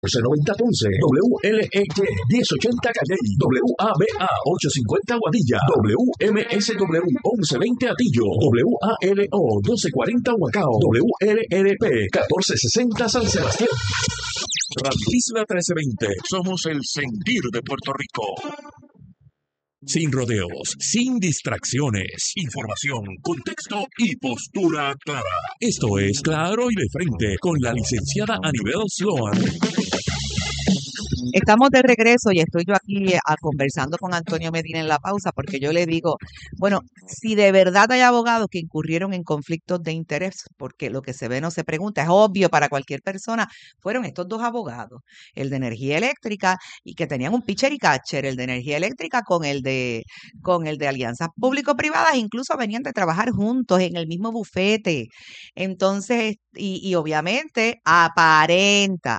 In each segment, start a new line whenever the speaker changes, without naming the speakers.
90 Ponce, WLET 1080 Calley, WABA 850 Guadilla, WMSW 1120 Atillo, WALO 1240 Huacao, WLRP 1460 San Sebastián. Radio Isla 1320, somos el sentir de Puerto Rico. Sin rodeos, sin distracciones, información, contexto y postura clara. Esto es Claro y de Frente con la licenciada Anibel Sloan.
Estamos de regreso y estoy yo aquí conversando con Antonio Medina en la pausa porque yo le digo, bueno, si de verdad hay abogados que incurrieron en conflictos de interés, porque lo que se ve no se pregunta, es obvio para cualquier persona, fueron estos dos abogados, el de energía eléctrica y que tenían un pitcher y catcher, el de energía eléctrica con el de alianzas público-privadas, incluso venían de trabajar juntos en el mismo bufete. Entonces, y obviamente aparenta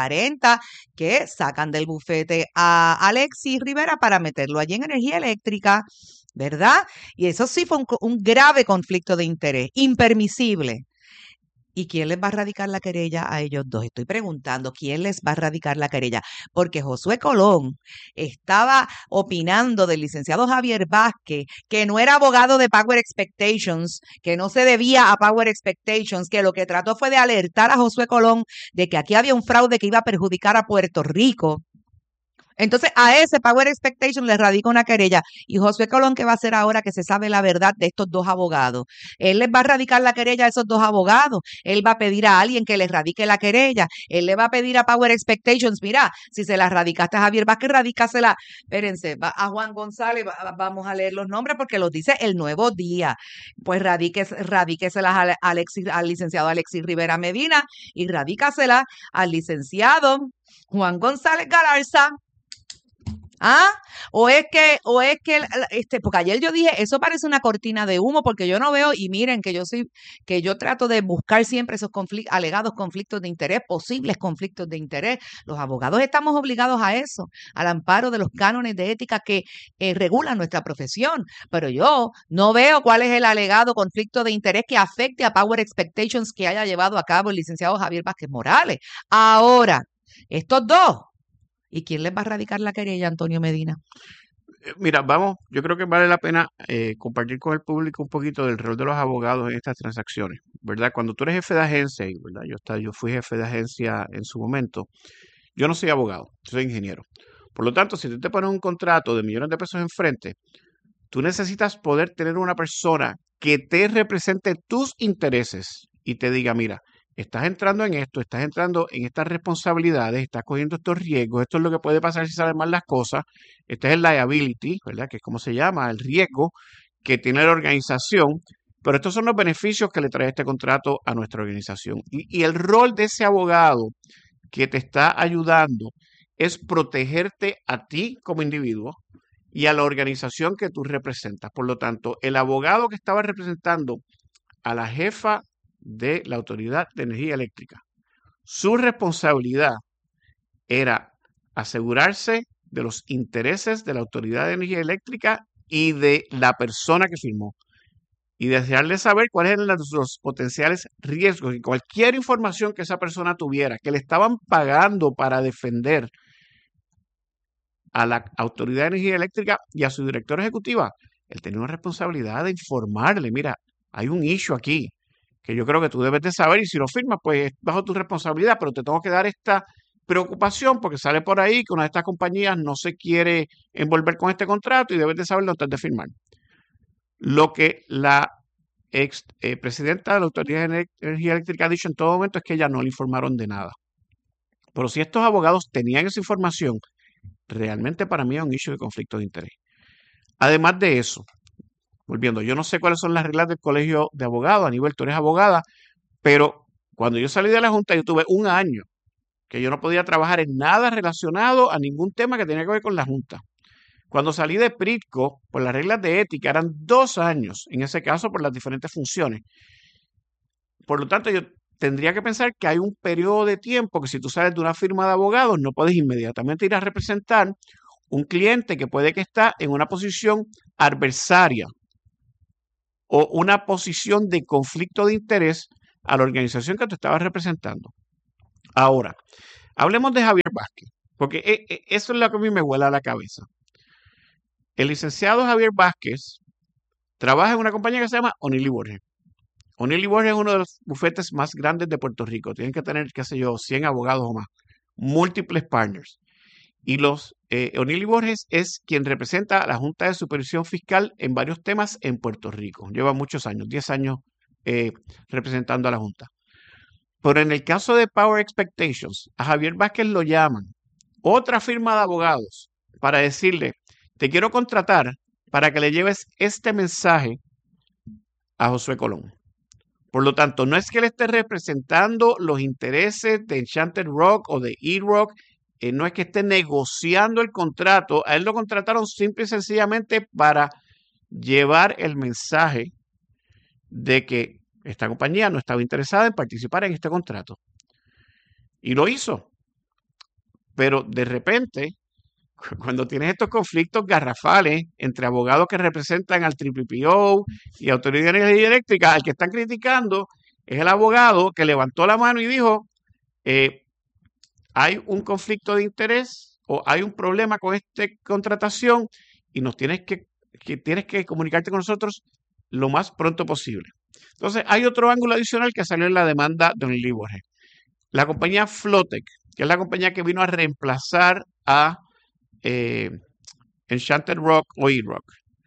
que sacan del bufete a Alexis Rivera para meterlo allí en energía eléctrica, ¿verdad? Y eso sí fue un grave conflicto de interés, impermisible. ¿Y quién les va a radicar la querella a ellos dos? Estoy preguntando, ¿quién les va a radicar la querella? Porque Josué Colón estaba opinando del licenciado Javier Vázquez, que no era abogado de Power Expectations, que no se debía a Power Expectations, que lo que trató fue de alertar a Josué Colón de que aquí había un fraude que iba a perjudicar a Puerto Rico. Entonces, a ese Power Expectation le radica una querella. ¿Y Josué Colón qué va a hacer ahora que se sabe la verdad de estos dos abogados? Él les va a radicar la querella a esos dos abogados. Él va a pedir a alguien que les radique la querella. Él le va a pedir a Power Expectations, mira, si se la radicaste a Javier Vázquez, radícasela. Espérense, va a Juan González, vamos a leer los nombres porque los dice El Nuevo Día. Pues radíqueselas al licenciado Alexis Rivera Medina y radícaselas al licenciado Juan González Galarza. ¿Ah? Porque ayer yo dije, eso parece una cortina de humo, porque yo no veo, y miren que yo trato de buscar siempre esos alegados conflictos de interés, posibles conflictos de interés. Los abogados estamos obligados a eso, al amparo de los cánones de ética que regulan nuestra profesión. Pero yo no veo cuál es el alegado conflicto de interés que afecte a Power Expectations que haya llevado a cabo el licenciado Javier Vázquez Morales. Ahora, estos dos. ¿Y quién les va a radicar la querella, Antonio Medina?
Mira, yo creo que vale la pena compartir con el público un poquito del rol de los abogados en estas transacciones, ¿verdad? Cuando tú eres jefe de agencia, ¿verdad? Yo fui jefe de agencia en su momento, yo no soy abogado, soy ingeniero. Por lo tanto, si tú te pones un contrato de millones de pesos enfrente, tú necesitas poder tener una persona que te represente tus intereses y te diga, mira, estás entrando en esto, estás entrando en estas responsabilidades, estás cogiendo estos riesgos, esto es lo que puede pasar si salen mal las cosas, este es el liability, ¿verdad? Que es como se llama, el riesgo que tiene la organización, pero estos son los beneficios que le trae este contrato a nuestra organización. Y el rol de ese abogado que te está ayudando es protegerte a ti como individuo y a la organización que tú representas. Por lo tanto, el abogado que estaba representando a la jefa de la Autoridad de Energía Eléctrica, su responsabilidad era asegurarse de los intereses de la Autoridad de Energía Eléctrica y de la persona que firmó y desearle saber cuáles eran los potenciales riesgos y cualquier información que esa persona tuviera, que le estaban pagando para defender a la Autoridad de Energía Eléctrica y a su directora ejecutiva. Él tenía una responsabilidad de informarle, mira, hay un issue aquí que yo creo que tú debes de saber y si lo firmas, pues es bajo tu responsabilidad, pero te tengo que dar esta preocupación porque sale por ahí que una de estas compañías no se quiere envolver con este contrato y debes de saberlo antes de firmar. Lo que la ex presidenta de la Autoridad de Energía Eléctrica ha dicho en todo momento es que ella no le informaron de nada. Pero si estos abogados tenían esa información, realmente para mí es un issue de conflicto de interés. Además de eso, volviendo, yo no sé cuáles son las reglas del colegio de abogados, Aníbal, tú eres abogada, pero cuando yo salí de la Junta, yo tuve un año que yo no podía trabajar en nada relacionado a ningún tema que tenía que ver con la Junta. Cuando salí de PRITCO, por las reglas de ética, eran 2 años, en ese caso por las diferentes funciones. Por lo tanto, yo tendría que pensar que hay un periodo de tiempo que si tú sales de una firma de abogados, no puedes inmediatamente ir a representar un cliente que puede que está en una posición adversaria o una posición de conflicto de interés a la organización que tú estabas representando. Ahora, Hablemos de Javier Vázquez, porque eso es lo que a mí me vuela la cabeza. El licenciado Javier Vázquez trabaja en una compañía que se llama O'Neill & Borges. O'Neill & Borges es uno de los bufetes más grandes de Puerto Rico. Tienen que tener, qué sé yo, 100 abogados o más. Múltiples partners. Y O'Neill & Borges es quien representa a la Junta de Supervisión Fiscal en varios temas en Puerto Rico. Lleva muchos años, 10 años representando a la Junta. Pero en el caso de Power Expectations, a Javier Vázquez lo llaman otra firma de abogados para decirle, te quiero contratar para que le lleves este mensaje a Josué Colón. Por lo tanto, no es que él esté representando los intereses de Enchanted Rock o de E-Rock, no es que esté negociando el contrato, a él lo contrataron simple y sencillamente para llevar el mensaje de que esta compañía no estaba interesada en participar en este contrato. Y lo hizo. Pero de repente, cuando tienes estos conflictos garrafales entre abogados que representan al TPPO y Autoridad de Energía Eléctrica, al que están criticando es el abogado que levantó la mano y dijo, hay un conflicto de interés o hay un problema con esta contratación y nos tienes que comunicarte con nosotros lo más pronto posible. Entonces, hay otro ángulo adicional que salió en la demanda de O'Neill & Borges. La compañía Flotec, que es la compañía que vino a reemplazar a Enchanted Rock o E-Rock,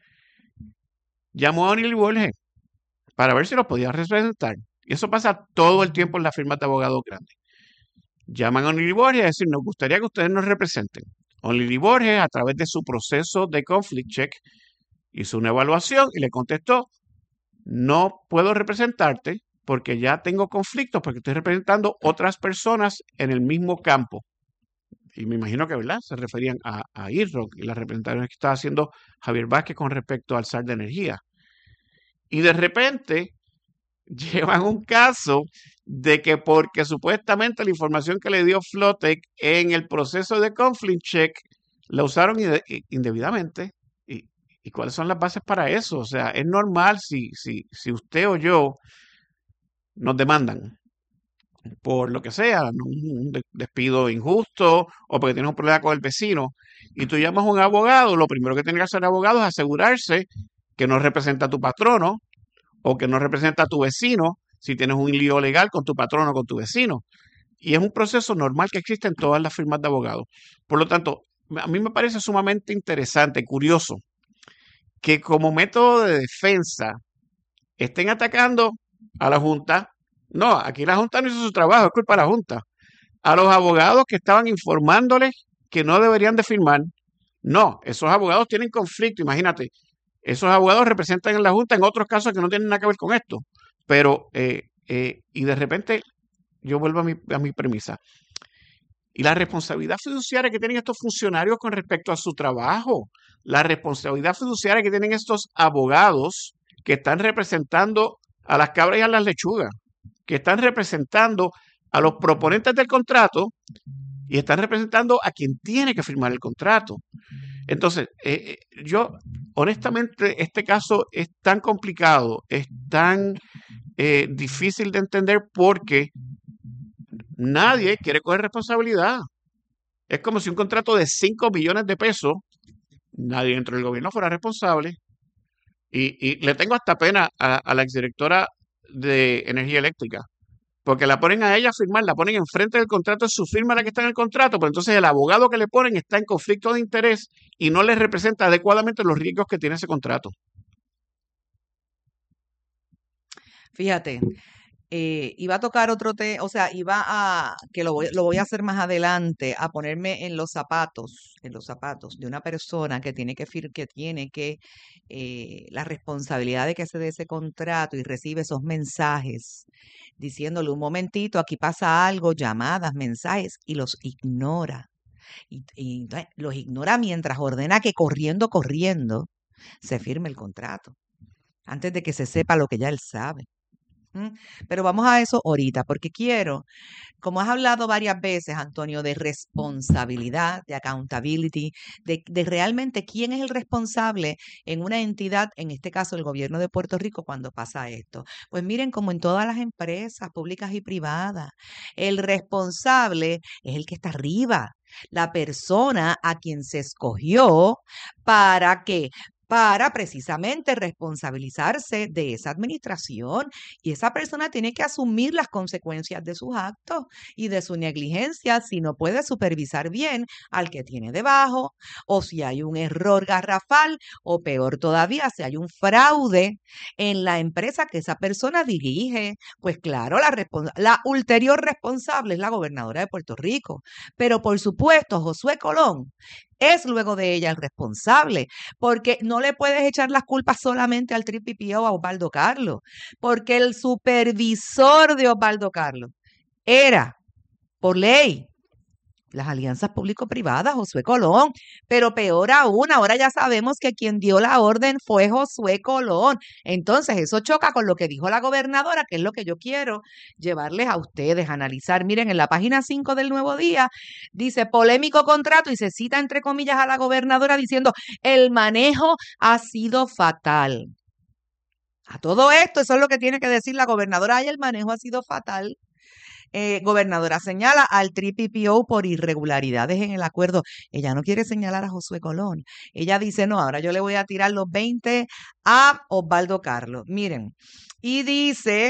llamó a O'Neill & Borges para ver si los podía representar. Y eso pasa todo el tiempo en las firmas de abogados grandes. Llaman a O'Neill & Borges a decir, nos gustaría que ustedes nos representen. O'Neill & Borges, a través de su proceso de conflict check, hizo una evaluación y le contestó, no puedo representarte porque ya tengo conflictos, porque estoy representando otras personas en el mismo campo. Y me imagino que, ¿verdad?, se referían a E-Rock y las representaciones que estaba haciendo Javier Vázquez con respecto al SAR de energía. Y de repente llevan un caso de que porque supuestamente la información que le dio Flotec en el proceso de conflict check la usaron indebidamente. ¿Y cuáles son las bases para eso? O sea, es normal si usted o yo nos demandan por lo que sea, un despido injusto o porque tienes un problema con el vecino y tú llamas a un abogado, lo primero que tiene que hacer el abogado es asegurarse que no representa a tu patrono o que no representa a tu vecino si tienes un lío legal con tu patrono o con tu vecino. Y es un proceso normal que existe en todas las firmas de abogados. Por lo tanto, a mí me parece sumamente interesante, curioso, que como método de defensa estén atacando a la Junta. No, aquí la Junta no hizo su trabajo, es culpa de la Junta. A los abogados que estaban informándoles que no deberían de firmar. No, esos abogados tienen conflicto, imagínate. Esos abogados representan en la Junta en otros casos que no tienen nada que ver con esto. Pero, y de repente, yo vuelvo a mi premisa. Y la responsabilidad fiduciaria que tienen estos funcionarios con respecto a su trabajo, la responsabilidad fiduciaria que tienen estos abogados que están representando a las cabras y a las lechugas, que están representando a los proponentes del contrato y están representando a quien tiene que firmar el contrato. Entonces, yo, honestamente, este caso es tan complicado, es tan difícil de entender porque nadie quiere coger responsabilidad. Es como si un contrato de 5 millones de pesos, nadie dentro del gobierno fuera responsable. Y le tengo hasta pena a la exdirectora de Energía Eléctrica, porque la ponen a ella a firmar, la ponen enfrente del contrato, es su firma la que está en el contrato, pero entonces el abogado que le ponen está en conflicto de interés y no le representa adecuadamente los riesgos que tiene ese contrato.
Fíjate, iba a tocar otro tema, o sea, iba a, que lo voy a hacer más adelante, a ponerme en los zapatos de una persona que tiene la responsabilidad de que se dé ese contrato y recibe esos mensajes diciéndole un momentito, aquí pasa algo, llamadas, mensajes, y los ignora. Y entonces los ignora mientras ordena que corriendo, se firme el contrato, antes de que se sepa lo que ya él sabe. ¿Mm? Pero vamos a eso ahorita, porque quiero, como has hablado varias veces, Antonio, de responsabilidad, de accountability, de realmente quién es el responsable en una entidad, en este caso el gobierno de Puerto Rico, cuando pasa esto. Pues miren, como en todas las empresas públicas y privadas, el responsable es el que está arriba, la persona a quien se escogió para que para precisamente responsabilizarse de esa administración y esa persona tiene que asumir las consecuencias de sus actos y de su negligencia si no puede supervisar bien al que tiene debajo o si hay un error garrafal o peor todavía, si hay un fraude en la empresa que esa persona dirige. Pues claro, la ulterior responsable es la gobernadora de Puerto Rico, pero por supuesto Josué Colón es luego de ella el responsable, porque no le puedes echar las culpas solamente al TPPO, a Osvaldo Carlos, porque el supervisor de Osvaldo Carlos era, por ley, las alianzas público-privadas, Josué Colón, pero peor aún, ahora ya sabemos que quien dio la orden fue Josué Colón. Entonces, eso choca con lo que dijo la gobernadora, que es lo que yo quiero llevarles a ustedes a analizar. Miren, en la página 5 del Nuevo Día dice polémico contrato y se cita entre comillas a la gobernadora diciendo el manejo ha sido fatal. A todo esto, eso es lo que tiene que decir la gobernadora. Ay, el manejo ha sido fatal. Gobernadora señala al TPPO por irregularidades en el acuerdo. Ella no quiere señalar a Josué Colón. Ella dice, no, ahora yo le voy a tirar los 20 a Osvaldo Carlos. Miren, y dice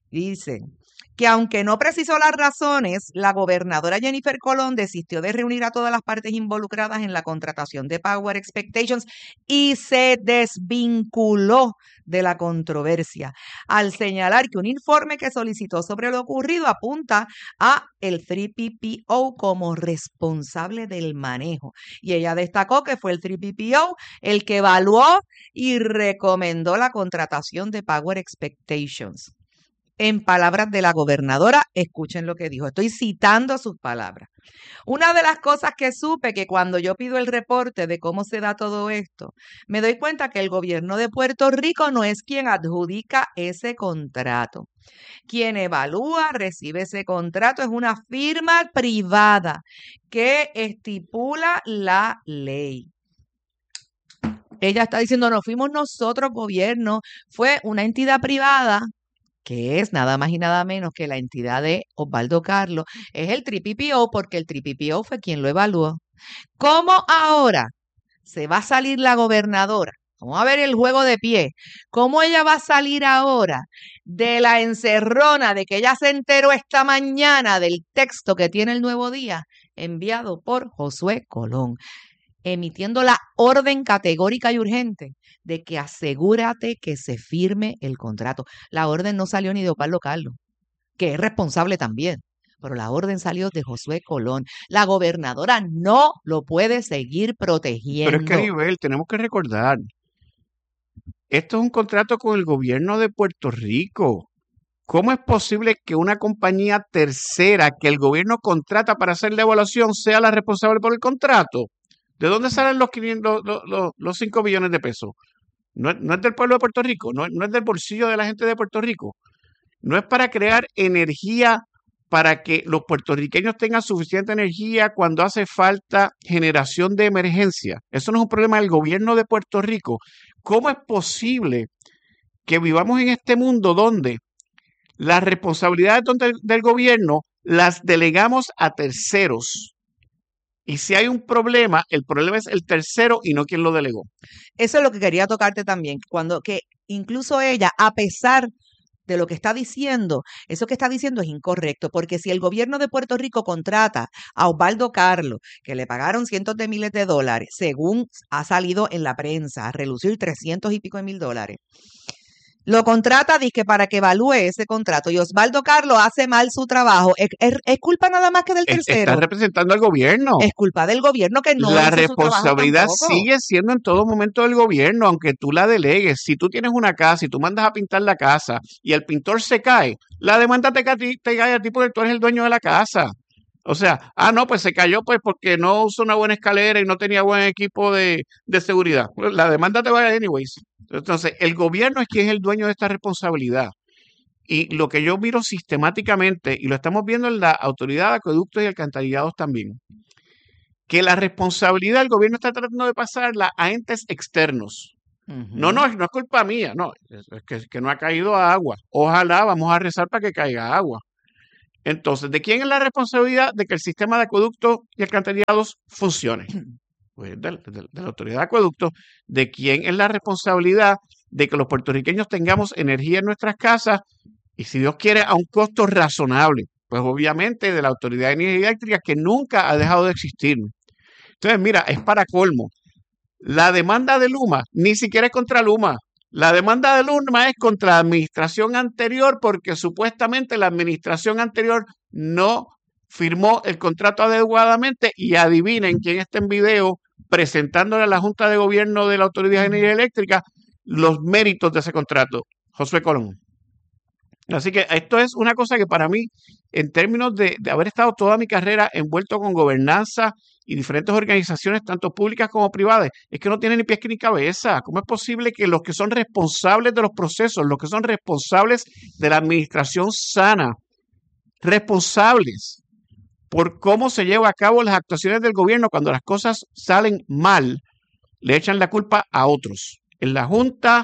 que aunque no precisó las razones, la gobernadora Jennifer Colón desistió de reunir a todas las partes involucradas en la contratación de Power Expectations y se desvinculó de la controversia, al señalar que un informe que solicitó sobre lo ocurrido apunta a el 3PPO como responsable del manejo. Y ella destacó que fue el 3PPO el que evaluó y recomendó la contratación de Power Expectations. En palabras de la gobernadora, escuchen lo que dijo. Estoy citando sus palabras. Una de las cosas que supe que cuando yo pido el reporte de cómo se da todo esto, me doy cuenta que el gobierno de Puerto Rico no es quien adjudica ese contrato. Quien evalúa, recibe ese contrato, es una firma privada que estipula la ley. Ella está diciendo, no fuimos nosotros, gobierno, fue una entidad privada que es nada más y nada menos que la entidad de Osvaldo Carlos, es el TPPO porque el TPPO fue quien lo evaluó. ¿Cómo ahora se va a salir la gobernadora? Vamos a ver el juego de pie. ¿Cómo ella va a salir ahora de la encerrona de que ella se enteró esta mañana del texto que tiene el Nuevo Día enviado por Josué Colón, emitiendo la orden categórica y urgente de que asegúrate que se firme el contrato? La orden no salió ni de Osvaldo Carlos, que es responsable también, pero la orden salió de Josué Colón. La gobernadora no lo puede seguir protegiendo.
Pero es que, Aribel, tenemos que recordar, esto es un contrato con el gobierno de Puerto Rico. ¿Cómo es posible que una compañía tercera que el gobierno contrata para hacer la evaluación sea la responsable por el contrato? ¿De dónde salen los 5 billones de pesos? No es del pueblo de Puerto Rico, no es del bolsillo de la gente de Puerto Rico. No es para crear energía para que los puertorriqueños tengan suficiente energía cuando hace falta generación de emergencia. Eso no es un problema del gobierno de Puerto Rico. ¿Cómo es posible que vivamos en este mundo donde las responsabilidades del gobierno las delegamos a terceros? Y si hay un problema, el problema es el tercero y no quien lo delegó.
Eso es lo que quería tocarte también, que incluso ella, a pesar de lo que está diciendo, eso que está diciendo es incorrecto, porque si el gobierno de Puerto Rico contrata a Osvaldo Carlos, que le pagaron cientos de miles de dólares, según ha salido en la prensa, a relucir 300 y pico de mil dólares, lo contrata, dice, para que evalúe ese contrato, y Osvaldo Carlos hace mal su trabajo, ¿es culpa nada más que del tercero?
Está representando al gobierno.
Es culpa del gobierno que no
la
hizo su trabajo
responsabilidad
tampoco.
sigue siendo en todo momento del gobierno, aunque tú la delegues. Si tú tienes una casa y tú mandas a pintar la casa y el pintor se cae, la demanda te cae a ti porque tú eres el dueño de la casa. O sea, no, pues se cayó pues porque no usó una buena escalera y no tenía buen equipo de seguridad. La demanda te va a anyways. Entonces, el gobierno es quien es el dueño de esta responsabilidad. Y lo que yo miro sistemáticamente, y lo estamos viendo en la Autoridad de Acueductos y Alcantarillados también, que la responsabilidad del gobierno está tratando de pasarla a entes externos. No, no es culpa mía, no, es que no ha caído agua. Ojalá vamos a rezar para que caiga agua. Entonces, ¿de quién es la responsabilidad de que el sistema de acueductos y alcantarillados funcione? Pues de la Autoridad de Acueductos. ¿De quién es la responsabilidad de que los puertorriqueños tengamos energía en nuestras casas y, si Dios quiere, a un costo razonable? Pues obviamente de la Autoridad de Energía Eléctrica, que nunca ha dejado de existir. Entonces, mira, es para colmo. La demanda de Luma ni siquiera es contra Luma. La demanda de Luma es contra la administración anterior, porque supuestamente la administración anterior no firmó el contrato adecuadamente, y adivinen quién está en video presentándole a la Junta de Gobierno de la Autoridad de Energía Eléctrica los méritos de ese contrato: Josué Colón. Así que esto es una cosa que para mí, en términos de haber estado toda mi carrera envuelto con gobernanza y diferentes organizaciones, tanto públicas como privadas, es que no tiene ni pies ni cabeza. ¿Cómo es posible que los que son responsables de los procesos, los que son responsables de la administración sana, responsables por cómo se lleva a cabo las actuaciones del gobierno cuando las cosas salen mal, le echan la culpa a otros? En la Junta,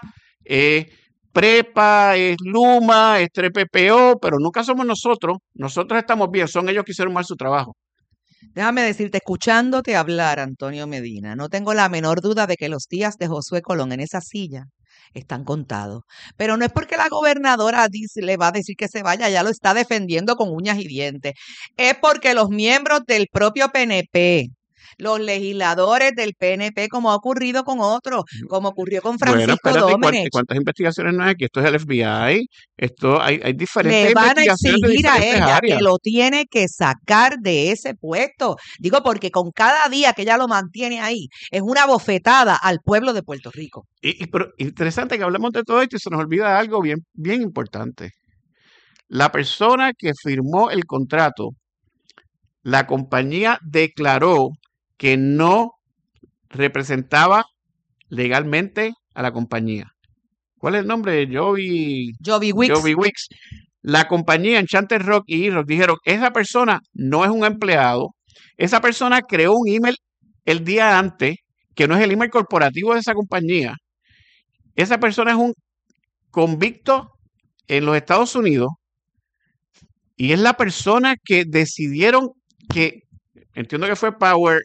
Prepa, es Luma, es 3PPO, pero nunca somos nosotros. Nosotros estamos bien, son ellos que hicieron mal su trabajo.
Déjame decirte, escuchándote hablar, Antonio Medina, no tengo la menor duda de que los días de Josué Colón en esa silla están contados. Pero no es porque la gobernadora le va a decir que se vaya, ya lo está defendiendo con uñas y dientes. Es porque los miembros del propio PNP, los legisladores del PNP, como ha ocurrido con otros, como ocurrió con Francisco Domenech,
¿cuántas investigaciones no hay aquí? Esto es el FBI, hay diferentes
le van a
investigaciones de
exigir a
diferentes
ella
áreas.
que lo tiene que sacar de ese puesto. Digo, porque con cada día que ella lo mantiene ahí, es una bofetada al pueblo de Puerto Rico.
Pero interesante que hablemos de todo esto y se nos olvida algo bien, bien importante. La persona que firmó el contrato, la compañía declaró que no representaba legalmente a la compañía. ¿Cuál es el nombre?
Joby Wicks.
Wicks. La compañía Enchanted Rock y E-Rock dijeron: esa persona no es un empleado, esa persona creó un email el día antes, que no es el email corporativo de esa compañía. Esa persona es un convicto en los Estados Unidos y es la persona que decidieron que, entiendo que fue Power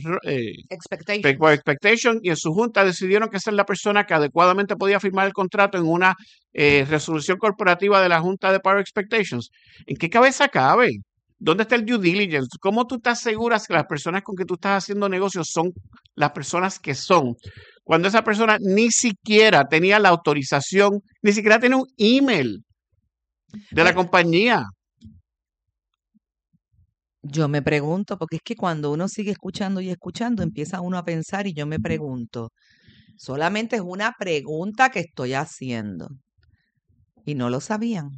Expectation, y en su junta decidieron que esa es la persona que adecuadamente podía firmar el contrato en una resolución corporativa de la junta de Power Expectations. ¿En qué cabeza cabe? ¿Dónde está el due diligence? ¿Cómo tú te aseguras que las personas con que tú estás haciendo negocios son las personas que son, cuando esa persona ni siquiera tenía la autorización, ni siquiera tiene un email de la compañía?
Yo me pregunto, porque es que cuando uno sigue escuchando y escuchando, empieza uno a pensar, y yo me pregunto, solamente es una pregunta que estoy haciendo. Y no lo sabían.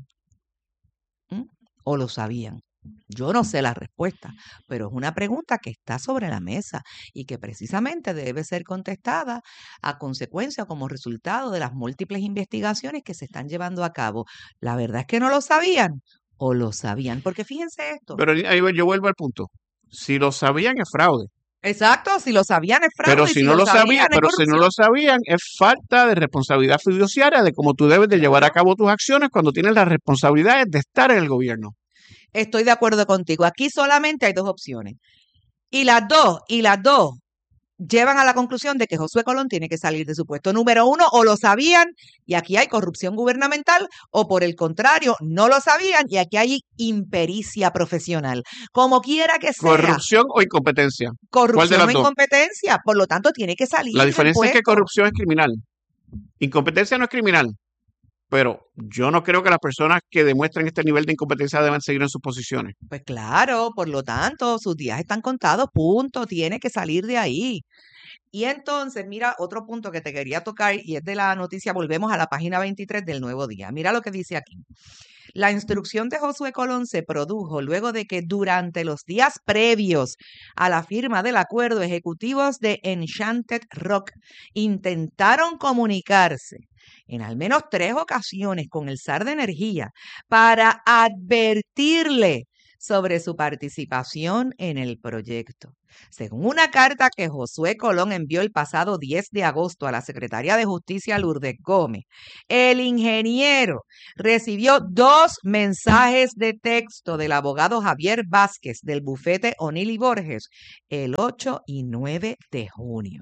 ¿O lo sabían? Yo no sé la respuesta, pero es una pregunta que está sobre la mesa y que precisamente debe ser contestada a consecuencia, como resultado de las múltiples investigaciones que se están llevando a cabo. La verdad es que no lo sabían, o lo sabían, porque fíjense esto.
Pero ahí yo vuelvo al punto. Si lo sabían, es fraude.
Exacto, si lo sabían es fraude.
Pero si no lo sabían, es falta de responsabilidad fiduciaria de cómo tú debes de llevar a cabo tus acciones cuando tienes las responsabilidades de estar en el gobierno.
Estoy de acuerdo contigo. Aquí solamente hay dos opciones. Y las dos llevan a la conclusión de que Josué Colón tiene que salir de su puesto. Número uno, o lo sabían y aquí hay corrupción gubernamental, o por el contrario, no lo sabían y aquí hay impericia profesional. Como quiera que sea.
¿Corrupción o incompetencia?
Corrupción o incompetencia. Por lo tanto, tiene que salir.
La diferencia es que corrupción es criminal. Incompetencia no es criminal. Pero yo no creo que las personas que demuestren este nivel de incompetencia deban seguir en sus posiciones.
Pues claro, por lo tanto, sus días están contados, punto, tiene que salir de ahí. Y entonces, mira, otro punto que te quería tocar, y es de la noticia, volvemos a la página 23 del Nuevo Día. Mira lo que dice aquí. La instrucción de Josué Colón se produjo luego de que durante los días previos a la firma del acuerdo, ejecutivos de Enchanted Rock intentaron comunicarse en al menos 3 ocasiones con el SAR de Energía para advertirle sobre su participación en el proyecto. Según una carta que Josué Colón envió el pasado 10 de agosto a la Secretaría de Justicia Lourdes Gómez, el ingeniero recibió 2 mensajes de texto del abogado Javier Vázquez del bufete O'Neill y Borges el 8 y 9 de junio.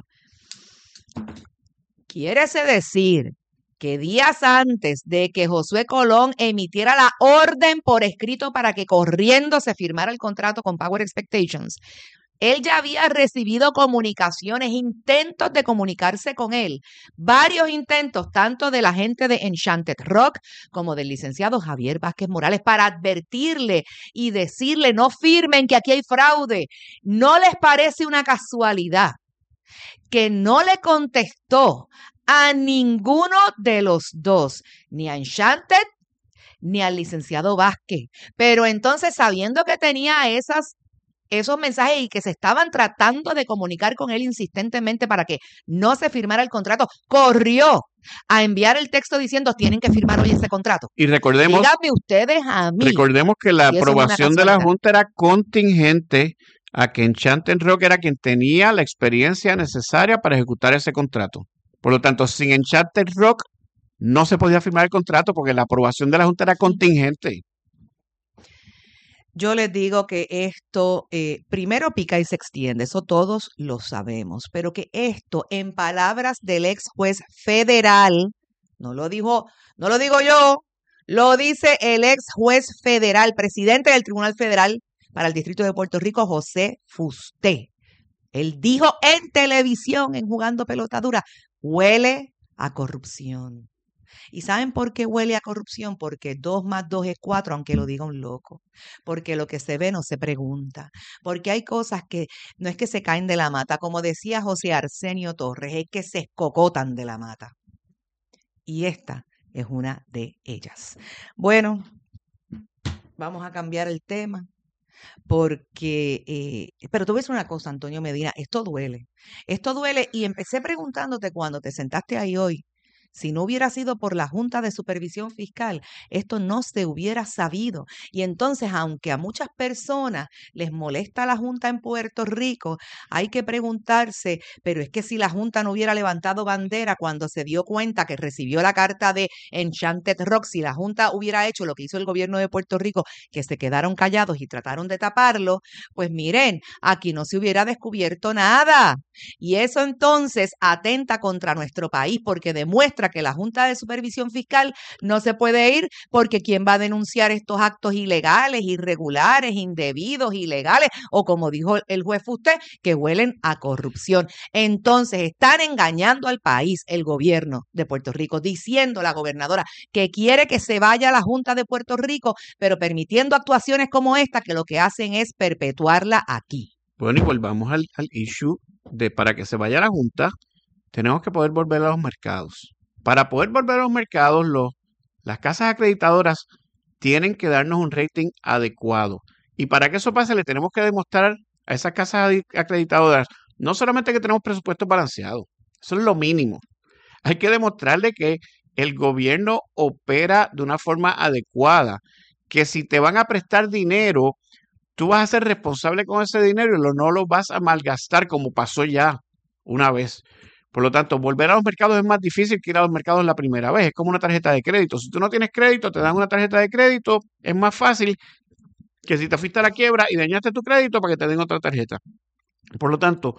Quiere decir que días antes de que Josué Colón emitiera la orden por escrito para que corriendo se firmara el contrato con Power Expectations, él ya había recibido comunicaciones, intentos de comunicarse con él, varios intentos, tanto de la gente de Enchanted Rock como del licenciado Javier Vázquez Morales, para advertirle y decirle: no firmen, que aquí hay fraude. ¿No les parece una casualidad que no le contestó a ninguno de los dos, ni a Enchanted ni al licenciado Vázquez? Pero entonces, sabiendo que tenía esos mensajes y que se estaban tratando de comunicar con él insistentemente para que no se firmara el contrato, corrió a enviar el texto diciendo: tienen que firmar hoy ese contrato.
Y recordemos,
díganme ustedes a mí.
Recordemos que la
si eso no es una
aprobación de la
casualidad.
Junta era contingente a que Enchanted Rock era quien tenía la experiencia necesaria para ejecutar ese contrato. Por lo tanto, sin Enchanted Rock no se podía firmar el contrato porque la aprobación de la Junta era contingente.
Yo les digo que esto primero pica y se extiende, eso todos lo sabemos, pero que esto, en palabras del ex juez federal, no lo digo yo, lo dice el ex juez federal, presidente del Tribunal Federal para el Distrito de Puerto Rico, José Fusté. Él dijo en televisión, en Jugando Pelota Dura: huele a corrupción. ¿Y saben por qué huele a corrupción? Porque 2 más 2 es 4, aunque lo diga un loco. Porque lo que se ve no se pregunta. Porque hay cosas que no es que se caen de la mata, como decía José Arsenio Torres, es que se escocotan de la mata. Y esta es una de ellas. Bueno, vamos a cambiar el tema. Porque, pero tú ves una cosa, Antonio Medina, esto duele, y empecé preguntándote cuando te sentaste ahí hoy, si no hubiera sido por la Junta de Supervisión Fiscal, esto no se hubiera sabido. Y entonces, aunque a muchas personas les molesta la Junta en Puerto Rico, hay que preguntarse, pero es que si la Junta no hubiera levantado bandera cuando se dio cuenta que recibió la carta de Enchanted Rock, si la Junta hubiera hecho lo que hizo el gobierno de Puerto Rico, que se quedaron callados y trataron de taparlo, pues miren, aquí no se hubiera descubierto nada. Y eso entonces atenta contra nuestro país, porque demuestra que la Junta de Supervisión Fiscal no se puede ir, porque ¿quién va a denunciar estos actos ilegales, irregulares, indebidos, ilegales? O como dijo el juez Fusté, que huelen a corrupción. Entonces están engañando al país, el gobierno de Puerto Rico, diciendo la gobernadora que quiere que se vaya la Junta de Puerto Rico, pero permitiendo actuaciones como esta que lo que hacen es perpetuarla aquí.
Bueno, y volvamos al issue de para que se vaya la Junta, tenemos que poder volver a los mercados. Para poder volver a los mercados, las casas acreditadoras tienen que darnos un rating adecuado. Y para que eso pase, le tenemos que demostrar a esas casas acreditadoras no solamente que tenemos presupuesto balanceado, eso es lo mínimo. Hay que demostrarle que el gobierno opera de una forma adecuada, que si te van a prestar dinero, tú vas a ser responsable con ese dinero y no lo vas a malgastar como pasó ya una vez. Por lo tanto, volver a los mercados es más difícil que ir a los mercados la primera vez. Es como una tarjeta de crédito. Si tú no tienes crédito, te dan una tarjeta de crédito. Es más fácil que si te fuiste a la quiebra y dañaste tu crédito para que te den otra tarjeta. Por lo tanto,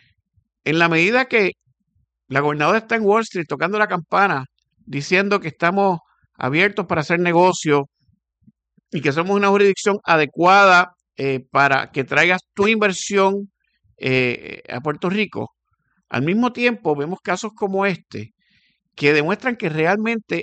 en la medida que la gobernadora está en Wall Street tocando la campana, diciendo que estamos abiertos para hacer negocio y que somos una jurisdicción adecuada para que traigas tu inversión a Puerto Rico, al mismo tiempo vemos casos como este que demuestran que realmente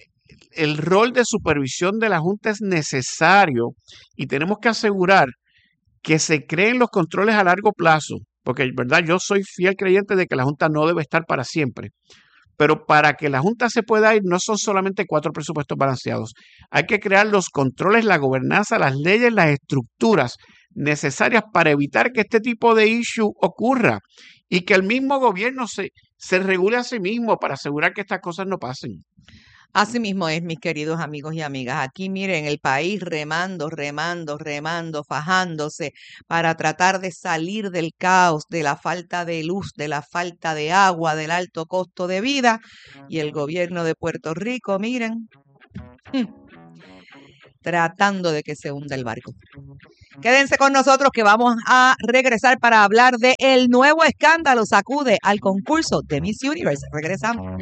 el rol de supervisión de la Junta es necesario y tenemos que asegurar que se creen los controles a largo plazo, porque verdad, yo soy fiel creyente de que la Junta no debe estar para siempre. Pero para que la Junta se pueda ir, no son solamente 4 presupuestos balanceados. Hay que crear los controles, la gobernanza, las leyes, las estructuras necesarias para evitar que este tipo de issue ocurra y que el mismo gobierno se regule a sí mismo para asegurar que estas cosas no pasen.
Así mismo es, mis queridos amigos y amigas. Aquí miren, el país remando, fajándose para tratar de salir del caos, de la falta de luz, de la falta de agua, del alto costo de vida. Y el gobierno de Puerto Rico, miren, tratando de que se hunda el barco. Quédense con nosotros que vamos a regresar para hablar de el nuevo escándalo sacude al concurso de Miss Universe. Regresamos.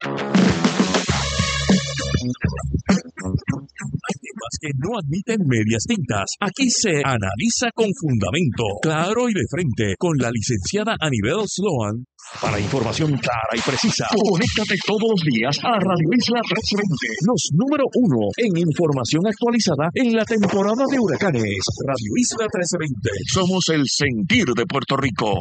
Hay temas que no admiten medias tintas. Aquí se analiza con fundamento, claro y de frente, con la licenciada Anibel Sloan. Para información clara y precisa, conéctate todos los días a Radio Isla 320, los número 1 en información actualizada en la temporada de huracanes. Radio Isla 1320, somos el sentir de Puerto Rico.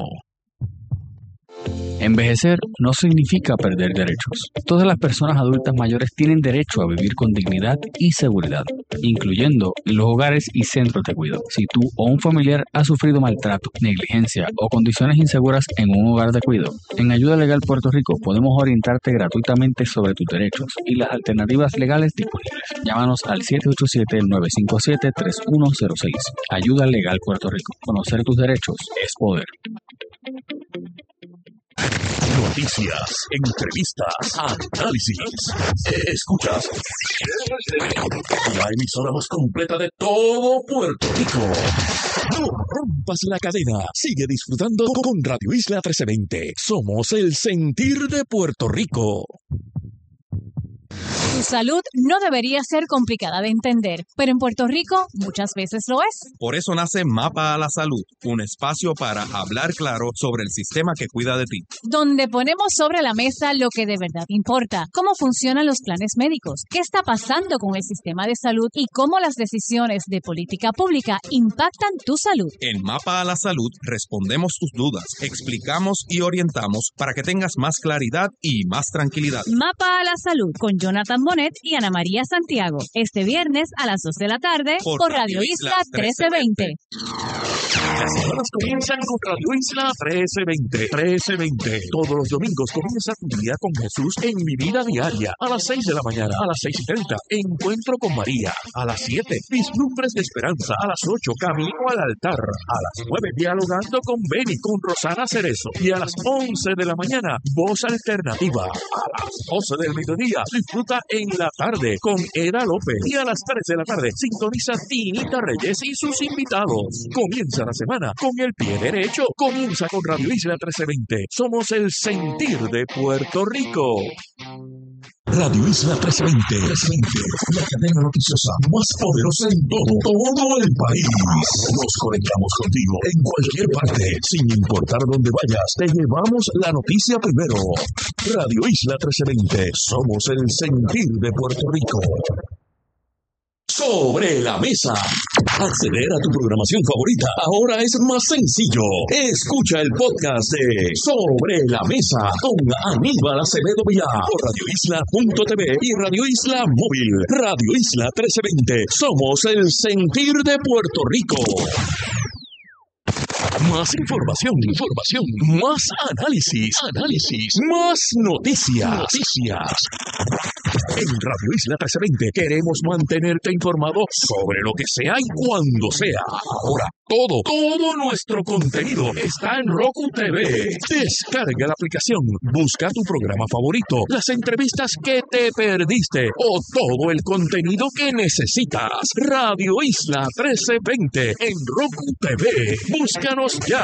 Envejecer no significa perder derechos. Todas las personas adultas mayores tienen derecho a vivir con dignidad y seguridad, incluyendo en los hogares y centros de cuidado. Si tú o un familiar ha sufrido maltrato, negligencia o condiciones inseguras en un hogar de cuidado, en Ayuda Legal Puerto Rico podemos orientarte gratuitamente sobre tus derechos y las alternativas legales disponibles. Llámanos al 787-957-3106. Ayuda Legal Puerto Rico. Conocer tus derechos es poder.
Noticias, entrevistas, análisis. Escuchas la emisora más completa de todo Puerto Rico. No rompas la cadena. Sigue disfrutando con Radio Isla 1320. Somos el sentir de Puerto Rico.
Tu salud no debería ser complicada de entender, pero en Puerto Rico muchas veces lo es.
Por eso nace Mapa a la Salud, un espacio para hablar claro sobre el sistema que cuida de ti.
Donde ponemos sobre la mesa lo que de verdad importa, cómo funcionan los planes médicos, qué está pasando con el sistema de salud y cómo las decisiones de política pública impactan tu salud.
En Mapa a la Salud respondemos tus dudas, explicamos y orientamos para que tengas más claridad y más tranquilidad.
Mapa a la Salud con Jonathan Bonet y Ana María Santiago. Este viernes a las 2 de la tarde por Radio Isla 1320.
Las semanas comienzan con Radio Isla 1320. Todos los domingos comienza tu día con Jesús en Mi Vida Diaria. A las 6 de la mañana, a las 6:30, Encuentro con María. A las 7, Vislumbres de Esperanza. A las 8, Camino al Altar. A las 9, Dialogando con Beni, con Rosana Cerezo. Y a las 11 de la mañana, Voz Alternativa. A las 12 del mediodía, disfruta en la tarde con Eda López. Y a las 3 de la tarde, sintoniza Tinita Reyes y sus invitados. Comienza la semana con el pie derecho. Comienza con Radio Isla 1320. Somos el sentir de Puerto Rico. Radio Isla 1320, la cadena noticiosa más poderosa en todo el país. Nos conectamos contigo en cualquier parte, sin importar dónde vayas. Te llevamos la noticia primero. Radio Isla 1320, somos el sentir de Puerto Rico. Sobre la mesa. Acceder a tu programación favorita ahora es más sencillo. Escucha el podcast de Sobre la Mesa con Aníbal Acevedo Vilá por radioisla.tv y Radio Isla Móvil. Radio Isla 1320. Somos el sentir de Puerto Rico. Más información, más análisis, más noticias. En Radio Isla 1320 queremos mantenerte informado sobre lo que sea y cuando sea. Ahora, todo nuestro contenido está en Roku TV. Descarga la aplicación, busca tu programa favorito, las entrevistas que te perdiste o todo el contenido que necesitas. Radio Isla 1320 en Roku TV. Búscanos ya.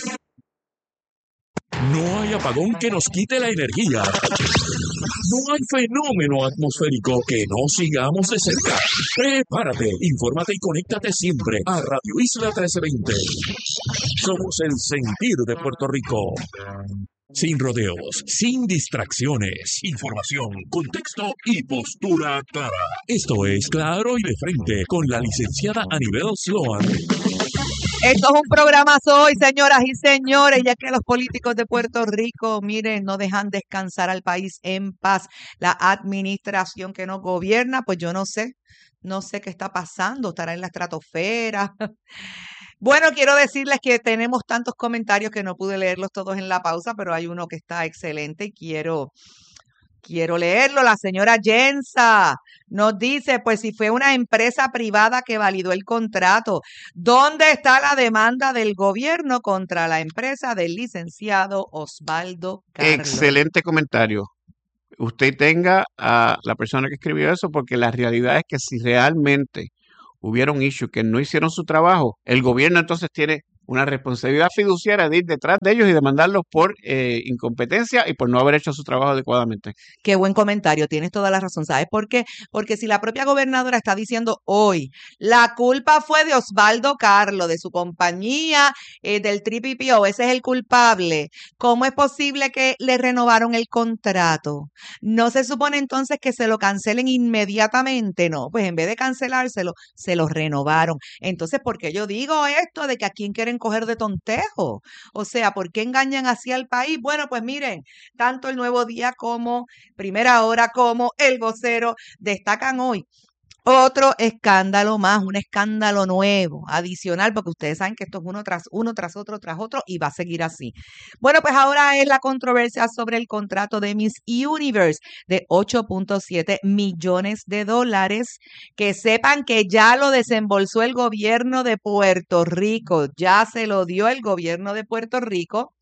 No hay apagón que nos quite la energía. No hay fenómeno atmosférico que no sigamos de cerca. Prepárate, infórmate y conéctate siempre a Radio Isla 1320. Somos el sentir de Puerto Rico. Sin rodeos, sin distracciones, información, contexto y postura clara. Esto es Claro y de Frente con la licenciada Anibel Sloan.
Esto es un programazo hoy, señoras y señores, ya que los políticos de Puerto Rico, miren, no dejan descansar al país en paz. La administración que nos gobierna, pues yo no sé qué está pasando, estará en la estratosfera. Bueno, quiero decirles que tenemos tantos comentarios que no pude leerlos todos en la pausa, pero hay uno que está excelente y quiero leerlo. La señora Jensa nos dice, pues si fue una empresa privada que validó el contrato, ¿dónde está la demanda del gobierno contra la empresa del licenciado Osvaldo Carlos?
Excelente comentario. Usted tenga a la persona que escribió eso, porque la realidad es que si realmente hubiera un issue que no hicieron su trabajo, el gobierno entonces tiene una responsabilidad fiduciaria de ir detrás de ellos y demandarlos por incompetencia y por no haber hecho su trabajo adecuadamente.
Qué buen comentario, tienes toda la razón. ¿Sabes por qué? Porque si la propia gobernadora está diciendo hoy, la culpa fue de Osvaldo Carlos, de su compañía, del TPPO, ese es el culpable, ¿cómo es posible que le renovaron el contrato? ¿No se supone entonces que se lo cancelen inmediatamente? No, pues en vez de cancelárselo, se lo renovaron. Entonces, ¿por qué yo digo esto de que a quién quieren coger de tontejo? O sea, ¿por qué engañan así al país? Bueno, pues miren, tanto el Nuevo Día como Primera Hora como El Vocero destacan hoy otro escándalo más, un escándalo nuevo, adicional, porque ustedes saben que esto es uno tras otro y va a seguir así. Bueno, pues ahora es la controversia sobre el contrato de Miss Universe de $8.7 millones. Que sepan que ya lo desembolsó el gobierno de Puerto Rico, ya se lo dio el gobierno de Puerto Rico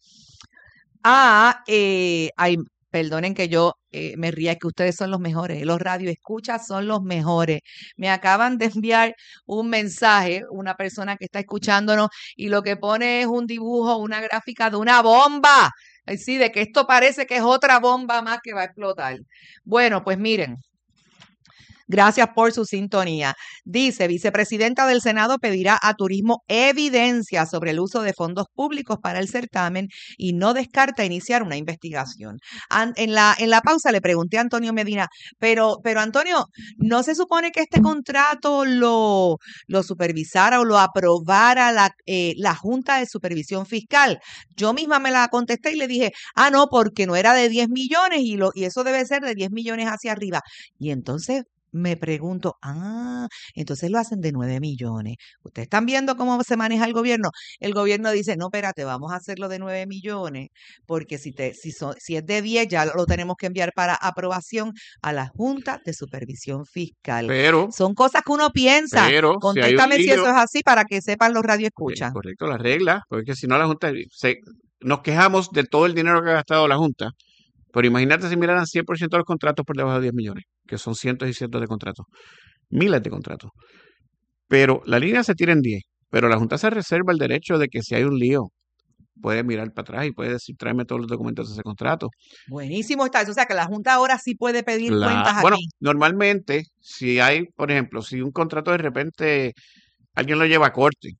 perdonen que yo me ría, que ustedes son los mejores, los radioescuchas son los mejores. Me acaban de enviar un mensaje, una persona que está escuchándonos, y lo que pone es un dibujo, una gráfica de una bomba. Sí, de que esto parece que es otra bomba más que va a explotar. Bueno, pues miren. Gracias por su sintonía. Dice, vicepresidenta del Senado pedirá a Turismo evidencia sobre el uso de fondos públicos para el certamen y no descarta iniciar una investigación. En la pausa le pregunté a Antonio Medina, pero Antonio, ¿no se supone que este contrato lo supervisara o lo aprobara la Junta de Supervisión Fiscal? Yo misma me la contesté y le dije, no, porque no era de 10 millones y eso debe ser de 10 millones hacia arriba. Y entonces me pregunto, entonces lo hacen de 9 millones. ¿Ustedes están viendo cómo se maneja el gobierno? El gobierno dice, no, espérate, vamos a hacerlo de 9 millones, porque si es de 10 ya lo tenemos que enviar para aprobación a la Junta de Supervisión Fiscal.
Pero
son cosas que uno piensa. Contéstame si eso es así para que sepan los radioescuchas.
Correcto, la regla, porque si no la Junta, nos quejamos de todo el dinero que ha gastado la Junta. Pero imagínate si miraran 100% de los contratos por debajo de 10 millones, que son cientos y cientos de contratos, miles de contratos. Pero la línea se tira en 10, pero la Junta se reserva el derecho de que si hay un lío, puede mirar para atrás y puede decir, tráeme todos los documentos de ese contrato.
Buenísimo está eso, o sea que la Junta ahora sí puede pedir cuentas aquí.
Bueno, normalmente, si hay, por ejemplo, si un contrato de repente alguien lo lleva a corte,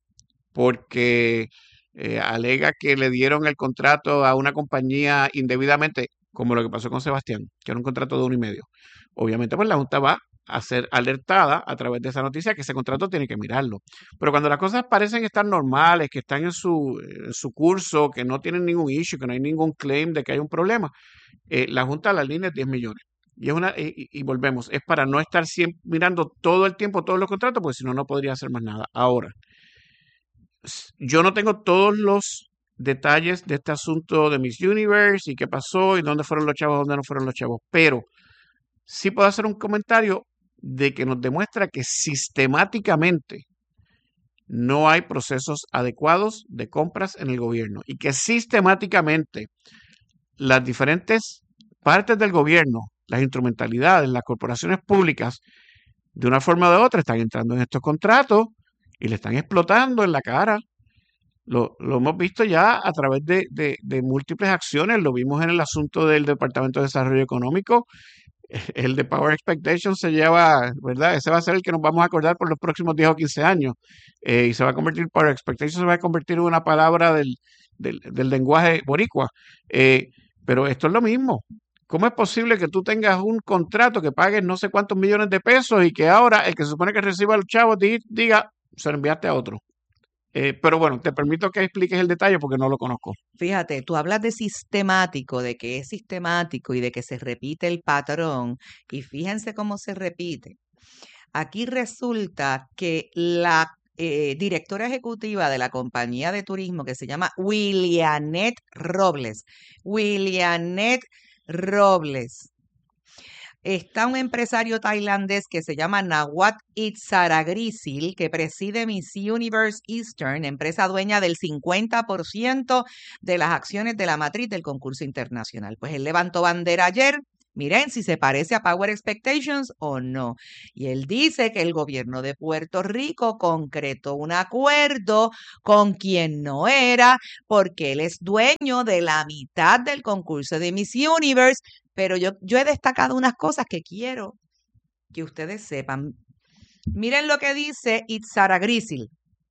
porque alega que le dieron el contrato a una compañía indebidamente, como lo que pasó con Sebastián, que era un contrato de 1 y medio. Obviamente, pues la Junta va a ser alertada a través de esa noticia que ese contrato tiene que mirarlo. Pero cuando las cosas parecen estar normales, que están en su curso, que no tienen ningún issue, que no hay ningún claim de que hay un problema, la Junta la línea es 10 millones. Y volvemos, es para no estar siempre mirando todo el tiempo todos los contratos, porque si no, no podría hacer más nada. Ahora, yo no tengo todos los detalles de este asunto de Miss Universe y qué pasó y dónde fueron los chavos, dónde no fueron los chavos, pero sí puedo hacer un comentario de que nos demuestra que sistemáticamente no hay procesos adecuados de compras en el gobierno y que sistemáticamente las diferentes partes del gobierno, las instrumentalidades, las corporaciones públicas, de una forma u otra están entrando en estos contratos y le están explotando en la cara. Lo hemos visto ya a través de múltiples acciones. Lo vimos en el asunto del Departamento de Desarrollo Económico. El de Power Expectation se lleva, ¿verdad? Ese va a ser el que nos vamos a acordar por los próximos 10 o 15 años. Y se va a convertir, Power Expectation se va a convertir en una palabra del lenguaje boricua. Pero esto es lo mismo. ¿Cómo es posible que tú tengas un contrato que pagues no sé cuántos millones de pesos y que ahora el que se supone que reciba los chavos diga, se lo enviaste a otro? Pero bueno, te permito que expliques el detalle porque no lo conozco.
Fíjate, tú hablas de sistemático, de que es sistemático y de que se repite el patrón. Y fíjense cómo se repite. Aquí resulta que directora ejecutiva de la compañía de turismo que se llama Willianet Robles. Willianet Robles. Está un empresario tailandés que se llama Nawat Itzaragrisil, que preside Miss Universe Eastern, empresa dueña del 50% de las acciones de la matriz del concurso internacional. Pues él levantó bandera ayer. Miren si se parece a Power Expectations o no. Y él dice que el gobierno de Puerto Rico concretó un acuerdo con quien no era, porque él es dueño de la mitad del concurso de Miss Universe. Pero yo he destacado unas cosas que quiero que ustedes sepan. Miren lo que dice Itzaragrisil.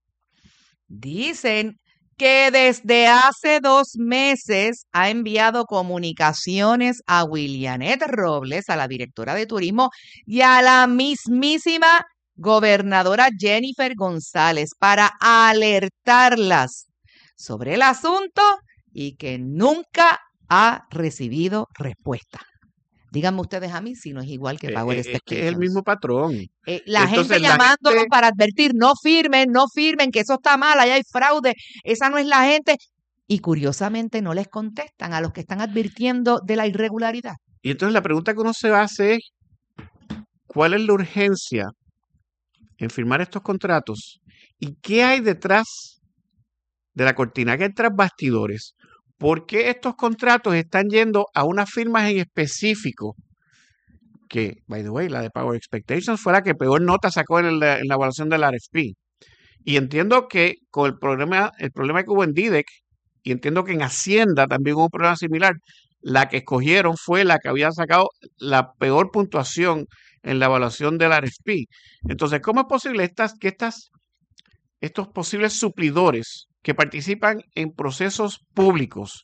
Dicen que desde hace 2 meses ha enviado comunicaciones a Willianet Robles, a la directora de turismo, y a la mismísima gobernadora Jennifer González para alertarlas sobre el asunto y que nunca ha recibido respuesta. Díganme ustedes a mí si no es igual que Power Expectations.
Es que es el mismo patrón.
La gente llamándonos para advertir, no firmen, que eso está mal, allá hay fraude, esa no es la gente. Y curiosamente no les contestan a los que están advirtiendo de la irregularidad.
Y entonces la pregunta que uno se hace es, ¿cuál es la urgencia en firmar estos contratos? ¿Y qué hay detrás de la cortina? ¿Qué hay tras bastidores? ¿Por qué estos contratos están yendo a unas firmas en específico? Que, by the way, la de Power Expectations fue la que peor nota sacó en la evaluación del RFP. Y entiendo que con el problema que hubo en DIDEC, y entiendo que en Hacienda también hubo un problema similar, la que escogieron fue la que había sacado la peor puntuación en la evaluación del RFP. Entonces, ¿cómo es posible que estos posibles suplidores que participan en procesos públicos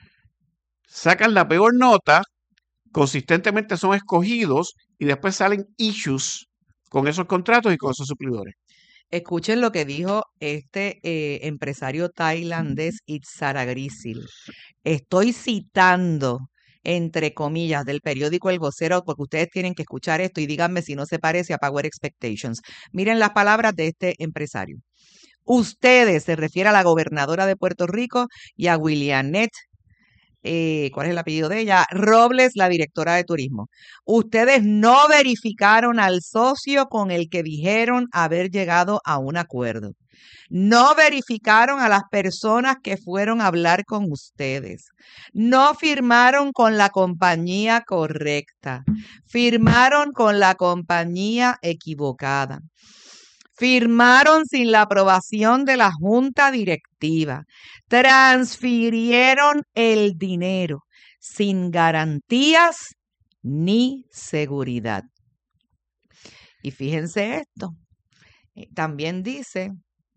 sacan la peor nota, consistentemente son escogidos y después salen issues con esos contratos y con esos suplidores?
Escuchen lo que dijo este empresario tailandés Itzaragrisil. Estoy citando entre comillas del periódico El Vocero, porque ustedes tienen que escuchar esto y díganme si no se parece a Power Expectations. Miren las palabras de este empresario. Ustedes, se refiere a la gobernadora de Puerto Rico y a Willianet, ¿cuál es el apellido de ella? Robles, la directora de turismo. Ustedes no verificaron al socio con el que dijeron haber llegado a un acuerdo. No verificaron a las personas que fueron a hablar con ustedes. No firmaron con la compañía correcta. Firmaron con la compañía equivocada. Firmaron sin la aprobación de la junta directiva. Transfirieron el dinero sin garantías ni seguridad. Y fíjense esto. También dice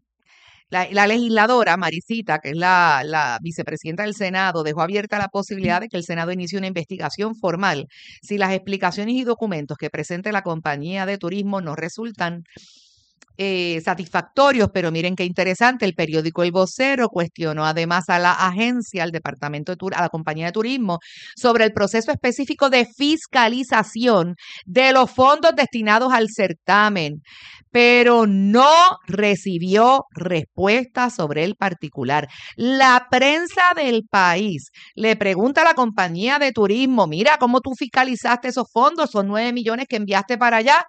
la legisladora Maricita, que es la vicepresidenta del Senado, dejó abierta la posibilidad de que el Senado inicie una investigación formal si las explicaciones y documentos que presente la compañía de turismo no resultan satisfactorios, pero miren qué interesante, el periódico El Vocero cuestionó además a la agencia, al departamento a la compañía de turismo, sobre el proceso específico de fiscalización de los fondos destinados al certamen, pero no recibió respuesta sobre el particular. La prensa del país le pregunta a la compañía de turismo, mira, ¿cómo tú fiscalizaste esos fondos? Son 9 millones que enviaste para allá.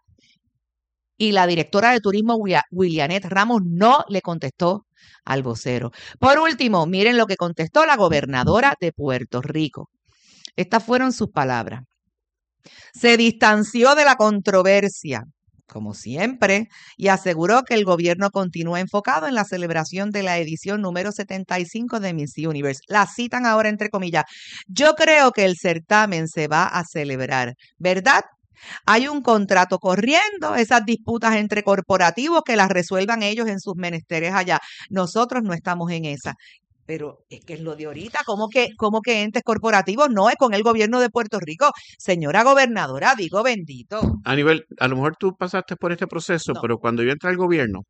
Y la directora de turismo, Willianet Ramos, no le contestó al vocero. Por último, miren lo que contestó la gobernadora de Puerto Rico. Estas fueron sus palabras. Se distanció de la controversia, como siempre, y aseguró que el gobierno continúa enfocado en la celebración de la edición número 75 de Miss Universe. La citan ahora entre comillas. Yo creo que el certamen se va a celebrar, ¿verdad? Hay un contrato corriendo, esas disputas entre corporativos que las resuelvan ellos en sus menesteres allá. Nosotros no estamos en esa. Pero es que es lo de ahorita, ¿cómo que entes corporativos? No, es con el gobierno de Puerto Rico. Señora gobernadora, digo bendito.
A lo mejor tú pasaste por este proceso,
No.
pero cuando yo entré al gobierno,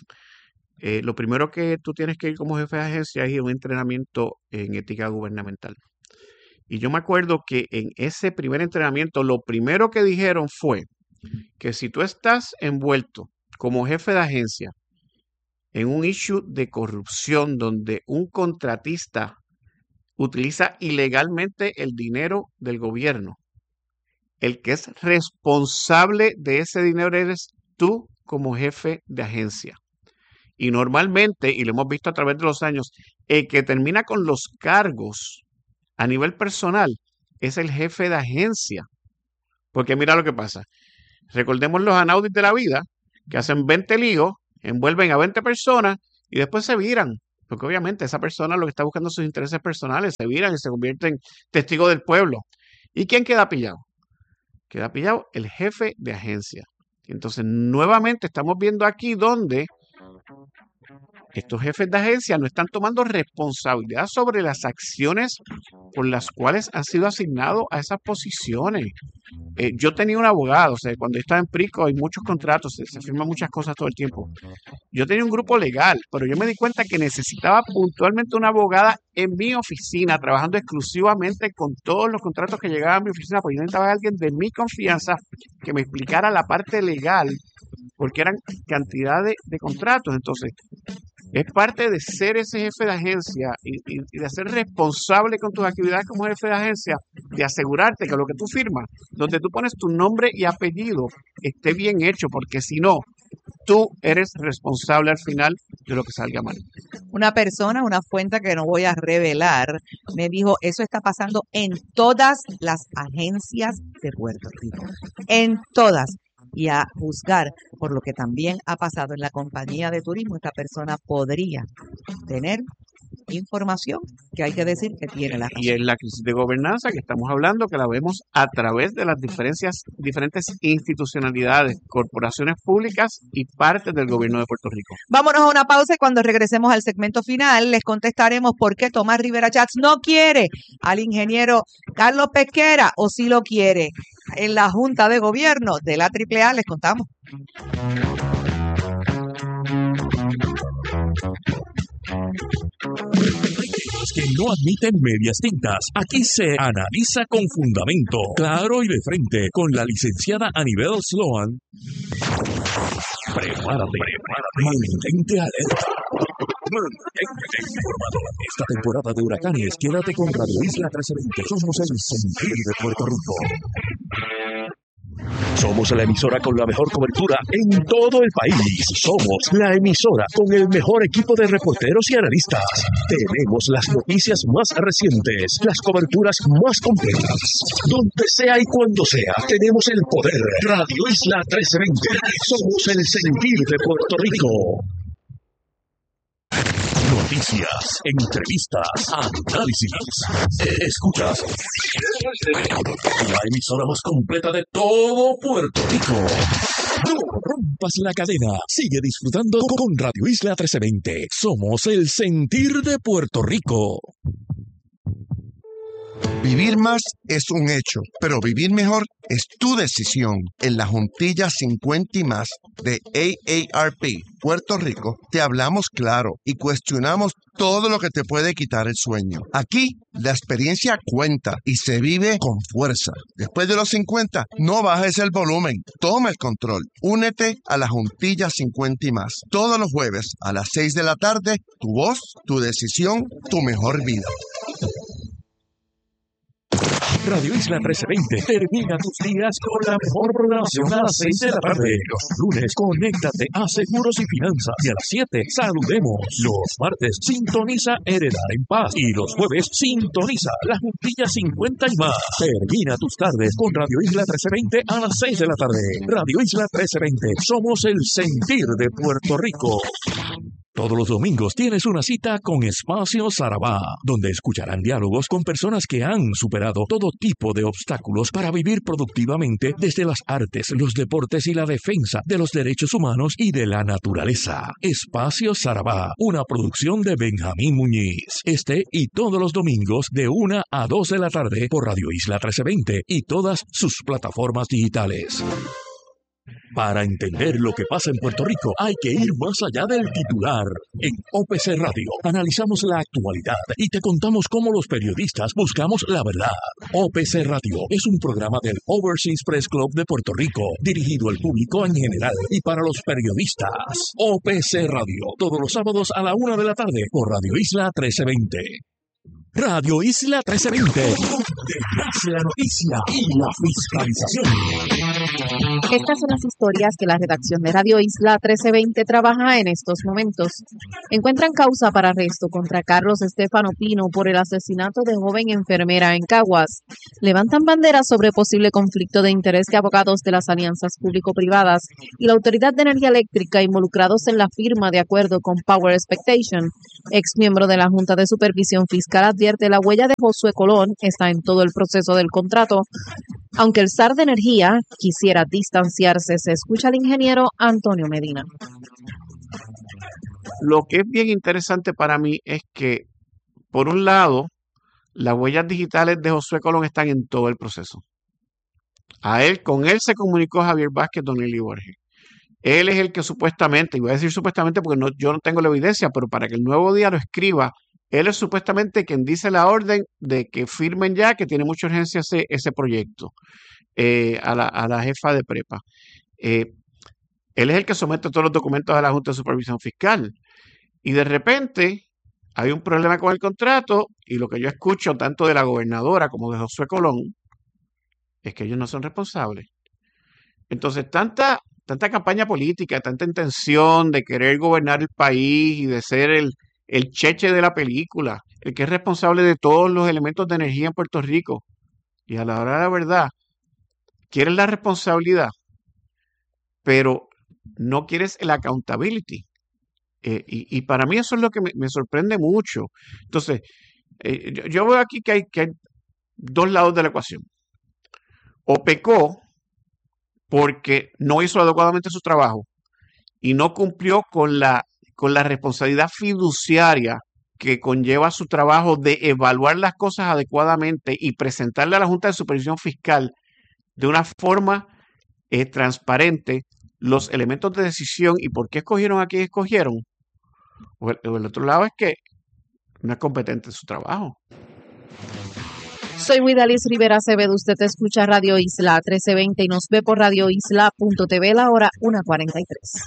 lo primero que tú tienes que ir como jefe de agencia es ir a un entrenamiento en ética gubernamental. Y yo me acuerdo que en ese primer entrenamiento, lo primero que dijeron fue que si tú estás envuelto como jefe de agencia en un issue de corrupción donde un contratista utiliza ilegalmente el dinero del gobierno, el que es responsable de ese dinero eres tú como jefe de agencia. Y normalmente, y lo hemos visto a través de los años, el que termina con los cargos a nivel personal es el jefe de agencia. Porque mira lo que pasa. Recordemos los Anaudis de la vida, que hacen 20 líos, envuelven a 20 personas y después se viran. Porque obviamente esa persona lo que está buscando sus intereses personales, se viran y se convierten en testigos del pueblo. ¿Y quién queda pillado? Queda pillado el jefe de agencia. Entonces, nuevamente estamos viendo aquí donde estos jefes de agencia no están tomando responsabilidad sobre las acciones por las cuales han sido asignados a esas posiciones. Yo tenía un abogado, o sea, cuando estaba en Prico hay muchos contratos, se firman muchas cosas todo el tiempo. Yo tenía un grupo legal, pero yo me di cuenta que necesitaba puntualmente una abogada en mi oficina, trabajando exclusivamente con todos los contratos que llegaban a mi oficina, porque yo necesitaba a alguien de mi confianza que me explicara la parte legal, porque eran cantidad de contratos. Entonces, es parte de ser ese jefe de agencia y de ser responsable con tus actividades como jefe de agencia, de asegurarte que lo que tú firmas, donde tú pones tu nombre y apellido, esté bien hecho, porque si no, tú eres responsable al final de lo que salga mal.
Una persona, una fuente que no voy a revelar, me dijo, eso está pasando en todas las agencias de Puerto Rico, en todas. Y a juzgar por lo que también ha pasado en la compañía de turismo, esta persona podría tener información que hay que decir que tiene la razón.
Y en la crisis de gobernanza que estamos hablando, que la vemos a través de las diferentes institucionalidades, corporaciones públicas y partes del gobierno de Puerto Rico.
Vámonos a una pausa y cuando regresemos al segmento final les contestaremos por qué Tomás Rivera Chats no quiere al ingeniero Carlos Pesquera o si lo quiere en la Junta de Gobierno de la AAA. Les contamos.
Que no admiten medias tintas. Aquí se analiza con fundamento, claro y de frente, con la licenciada Anibel Sloan. Prepárate. Mantente alerta. Mantente informado. Esta temporada de huracanes, quédate con Radio Isla 1320. Somos el sentir de Puerto Rico. Somos la emisora con la mejor cobertura en todo el país. Somos la emisora con el mejor equipo de reporteros y analistas. Tenemos las noticias más recientes, las coberturas más completas. Donde sea y cuando sea, tenemos el poder. Radio Isla 1320. Somos el sentir de Puerto Rico. Noticias, entrevistas, análisis. Escuchas la emisora más completa de todo Puerto Rico. No rompas la cadena. Sigue disfrutando con Radio Isla 1320. Somos el sentir de Puerto Rico.
Vivir más es un hecho, pero vivir mejor es tu decisión. En la Juntilla 50 y más de AARP Puerto Rico, te hablamos claro y cuestionamos todo lo que te puede quitar el sueño. Aquí, la experiencia cuenta y se vive con fuerza. Después de los 50, no bajes el volumen. Toma el control. Únete a la Juntilla 50 y más. Todos los jueves a las 6 de la tarde, tu voz, tu decisión, tu mejor vida.
Radio Isla 1320 termina tus días con la mejor programación a las 6 de la tarde. Los lunes, conéctate a Seguros y Finanzas. Y a las 7, saludemos. Los martes, sintoniza Heredar en Paz. Y los jueves, sintoniza la Juntilla 50 y más. Termina tus tardes con Radio Isla 1320 a las 6 de la tarde. Radio Isla 1320. Somos el sentir de Puerto Rico. Todos los domingos tienes una cita con Espacio Sarabá, donde escucharán diálogos con personas que han superado todo tipo de obstáculos para vivir productivamente desde las artes, los deportes y la defensa de los derechos humanos y de la naturaleza. Espacio Sarabá, una producción de Benjamín Muñiz. Este y todos los domingos de 1 a 2 de la tarde por Radio Isla 1320 y todas sus plataformas digitales. Para entender lo que pasa en Puerto Rico hay que ir más allá del titular. En OPC Radio analizamos la actualidad y te contamos cómo los periodistas buscamos la verdad. OPC Radio es un programa del Overseas Press Club de Puerto Rico, dirigido al público en general y para los periodistas. OPC Radio, todos los sábados a la 1 de la tarde por Radio Isla 1320. Radio Isla 1320, donde nace la noticia y la fiscalización.
Estas son las historias que la redacción de Radio Isla 1320 trabaja en estos momentos. Encuentran causa para arresto contra Carlos Estefano Pino por el asesinato de joven enfermera en Caguas. Levantan banderas sobre posible conflicto de interés de abogados de las alianzas público-privadas y la Autoridad de Energía Eléctrica involucrados en la firma de acuerdo con Power Expectation. Ex miembro de la Junta de Supervisión Fiscal advierte la huella de Josué Colón está en todo el proceso del contrato. Aunque el SAR de Energía quisiera distanciarse, se escucha al ingeniero Antonio Medina.
Lo que es bien interesante para mí es que, por un lado, las huellas digitales de Josué Colón están en todo el proceso. Con él se comunicó Javier Vázquez, don Eli Borges. Él es el que supuestamente, y voy a decir supuestamente porque yo no tengo la evidencia, pero para que el Nuevo Día lo escriba, él es supuestamente quien dice la orden de que firmen ya, que tiene mucha urgencia ese proyecto a la jefa de prepa. Él es el que somete todos los documentos a la Junta de Supervisión Fiscal. Y de repente hay un problema con el contrato y lo que yo escucho tanto de la gobernadora como de Josué Colón es que ellos no son responsables. Entonces, tanta campaña política, tanta intención de querer gobernar el país y de ser el cheche de la película, el que es responsable de todos los elementos de energía en Puerto Rico. Y a la hora de la verdad, quieres la responsabilidad, pero no quieres el accountability. Y para mí eso es lo que me sorprende mucho. Entonces, yo veo aquí que hay dos lados de la ecuación. O pecó porque no hizo adecuadamente su trabajo y no cumplió con la responsabilidad fiduciaria que conlleva su trabajo de evaluar las cosas adecuadamente y presentarle a la Junta de Supervisión Fiscal de una forma transparente los elementos de decisión y por qué escogieron a quien escogieron. O el otro lado es que no es competente en su trabajo.
Soy Widalis Rivera Acevedo, usted escucha Radio Isla 1320 y nos ve por radioisla.tv la hora 1:43.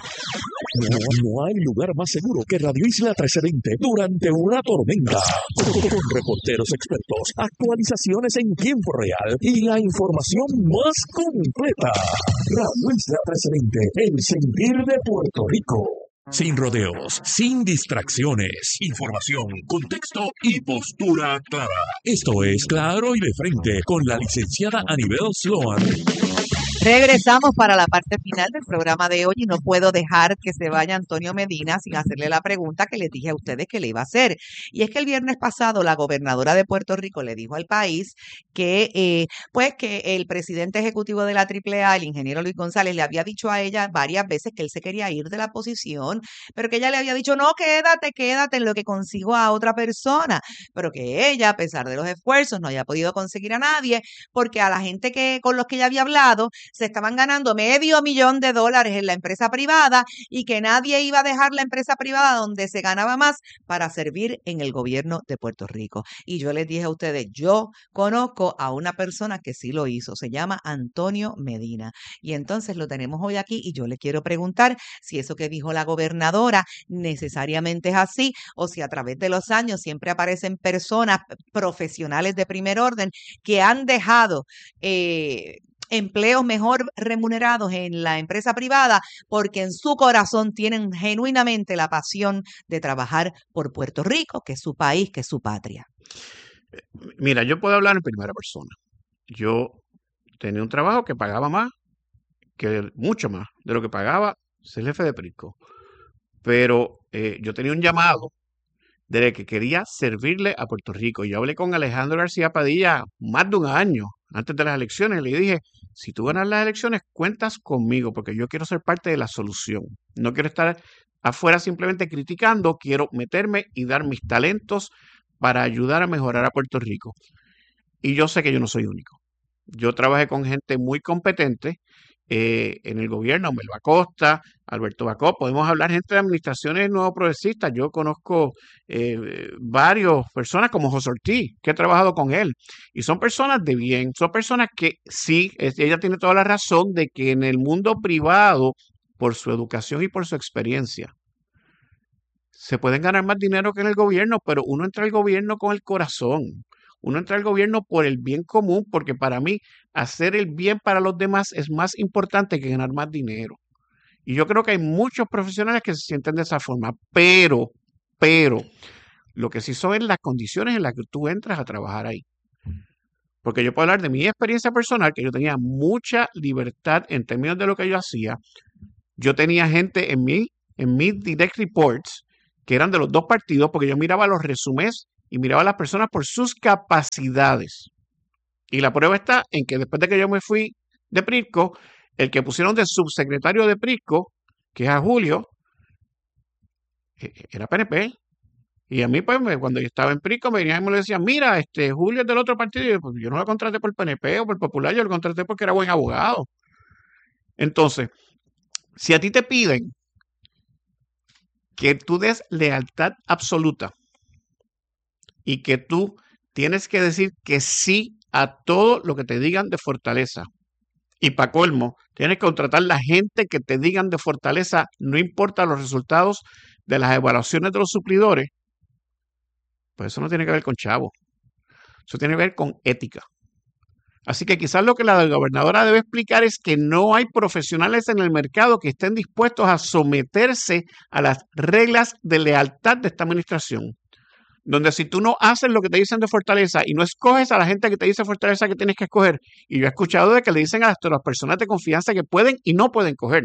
No hay lugar más seguro que Radio Isla 1320 durante una tormenta. Con reporteros expertos, actualizaciones en tiempo real y la información más completa. Radio Isla 1320, el sentir de Puerto Rico. Sin rodeos, sin distracciones, información, contexto y postura clara. Esto es Claro y de Frente con la licenciada Anibel Sloan.
Regresamos para la parte final del programa de hoy y no puedo dejar que se vaya Antonio Medina sin hacerle la pregunta que les dije a ustedes que le iba a hacer. Y es que el viernes pasado la gobernadora de Puerto Rico le dijo al país que que el presidente ejecutivo de la AAA, el ingeniero Luis González, le había dicho a ella varias veces que él se quería ir de la posición, pero que ella le había dicho, no, quédate en lo que consigo a otra persona. Pero que ella, a pesar de los esfuerzos, no había podido conseguir a nadie porque a la gente con los que ella había hablado se estaban ganando $500,000 en la empresa privada y que nadie iba a dejar la empresa privada donde se ganaba más para servir en el gobierno de Puerto Rico. Y yo les dije a ustedes, yo conozco a una persona que sí lo hizo, se llama Antonio Medina. Y entonces lo tenemos hoy aquí y yo le quiero preguntar si eso que dijo la gobernadora necesariamente es así o si a través de los años siempre aparecen personas profesionales de primer orden que han dejado empleos mejor remunerados en la empresa privada porque en su corazón tienen genuinamente la pasión de trabajar por Puerto Rico, que es su país, que es su patria.
Mira, yo puedo hablar en primera persona. Yo tenía un trabajo que pagaba mucho más de lo que pagaba ser jefe de Prisco. Pero yo tenía un llamado de que quería servirle a Puerto Rico. Yo hablé con Alejandro García Padilla más de un año antes de las elecciones. Le dije, si tú ganas las elecciones, cuentas conmigo, porque yo quiero ser parte de la solución. No quiero estar afuera simplemente criticando, quiero meterme y dar mis talentos para ayudar a mejorar a Puerto Rico. Y yo sé que yo no soy único. Yo trabajé con gente muy competente en el gobierno, Melo Acosta, Alberto Bacó, podemos hablar gente de administraciones nuevo progresistas. Yo conozco varias personas como José Ortiz, que he trabajado con él, y son personas de bien, son personas que sí, ella tiene toda la razón de que en el mundo privado, por su educación y por su experiencia, se pueden ganar más dinero que en el gobierno, pero uno entra al gobierno con el corazón. Uno entra al gobierno por el bien común, porque para mí hacer el bien para los demás es más importante que ganar más dinero. Y yo creo que hay muchos profesionales que se sienten de esa forma, pero, lo que sí son es las condiciones en las que tú entras a trabajar ahí. Porque yo puedo hablar de mi experiencia personal, que yo tenía mucha libertad en términos de lo que yo hacía. Yo tenía gente en mis direct reports que eran de los dos partidos, porque yo miraba los resúmenes y miraba a las personas por sus capacidades. Y la prueba está en que después de que yo me fui de Prisco, el que pusieron de subsecretario de Prisco, que es a Julio, era PNP. Y a mí, pues, cuando yo estaba en Prisco, me venían y me decían, mira, Julio es del otro partido. Y yo, pues, yo no lo contraté por PNP o por Popular, yo lo contraté porque era buen abogado. Entonces, si a ti te piden que tú des lealtad absoluta y que tú tienes que decir que sí a todo lo que te digan de Fortaleza. Y para colmo, tienes que contratar la gente que te digan de Fortaleza, no importa los resultados de las evaluaciones de los suplidores. Pues eso no tiene que ver con chavo. Eso tiene que ver con ética. Así que quizás lo que la gobernadora debe explicar es que no hay profesionales en el mercado que estén dispuestos a someterse a las reglas de lealtad de esta administración. Donde si tú no haces lo que te dicen de Fortaleza y no escoges a la gente que te dice Fortaleza que tienes que escoger, y yo he escuchado de que le dicen hasta las personas de confianza que pueden y no pueden coger.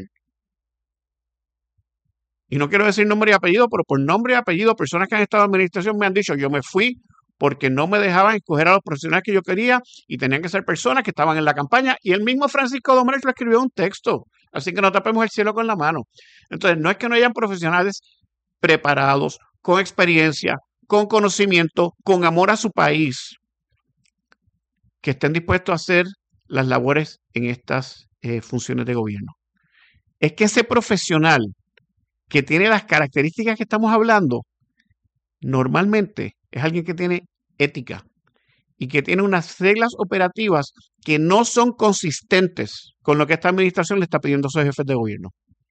Y no quiero decir nombre y apellido, pero por nombre y apellido, personas que han estado en administración me han dicho, yo me fui porque no me dejaban escoger a los profesionales que yo quería y tenían que ser personas que estaban en la campaña. Y el mismo Francisco Domenech lo escribió en un texto. Así que no tapemos el cielo con la mano. Entonces, no es que no hayan profesionales preparados, con experiencia, con conocimiento, con amor a su país, que estén dispuestos a hacer las labores en estas funciones de gobierno. Es que ese profesional que tiene las características que estamos hablando, normalmente es alguien que tiene ética y que tiene unas reglas operativas que no son consistentes con lo que esta administración le está pidiendo a sus jefes de gobierno.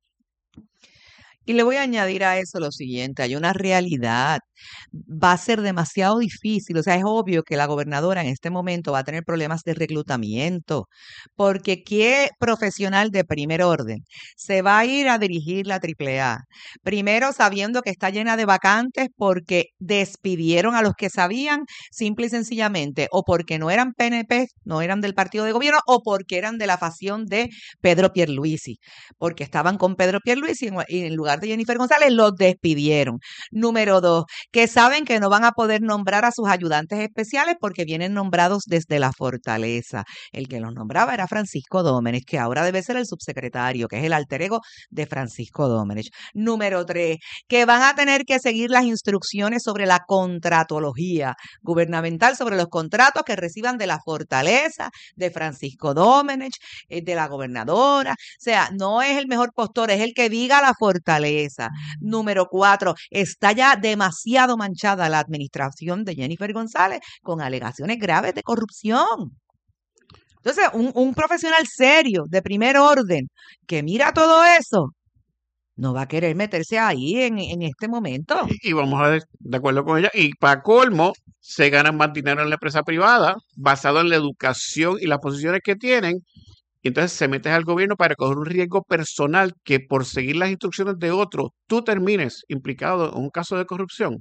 Y le voy a añadir a eso lo siguiente, hay una realidad, va a ser demasiado difícil, o sea, es obvio que la gobernadora en este momento va a tener problemas de reclutamiento, porque ¿qué profesional de primer orden se va a ir a dirigir la AAA? Primero sabiendo que está llena de vacantes porque despidieron a los que sabían, simple y sencillamente, o porque no eran PNP, no eran del partido de gobierno, o porque eran de la facción de Pedro Pierluisi, porque estaban con Pedro Pierluisi y en lugar de Jennifer González, los despidieron. Número 2, que saben que no van a poder nombrar a sus ayudantes especiales porque vienen nombrados desde la Fortaleza. El que los nombraba era Francisco Domenech, que ahora debe ser el subsecretario, que es el alter ego de Francisco Domenech. Número 3, que van a tener que seguir las instrucciones sobre la contratología gubernamental, sobre los contratos que reciban de la Fortaleza, de Francisco Domenech, de la gobernadora. O sea, no es el mejor postor, es el que diga la Fortaleza. Número 4, está ya demasiado manchada la administración de Jennifer González con alegaciones graves de corrupción. Entonces, un profesional serio, de primer orden, que mira todo eso, no va a querer meterse ahí en este momento.
Y vamos a ver, de acuerdo con ella. Y para colmo, se gana más dinero en la empresa privada, basado en la educación y las posiciones que tienen. Y entonces se metes al gobierno para coger un riesgo personal que por seguir las instrucciones de otro, tú termines implicado en un caso de corrupción.